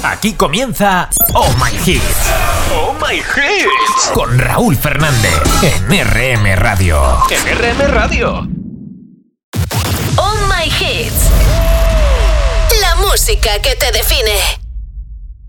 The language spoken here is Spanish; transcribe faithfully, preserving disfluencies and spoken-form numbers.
Aquí comienza Oh My Hits. Oh My Hits. Con Raúl Fernández en R M Radio. En R M Radio. Oh My Hits. La música que te define.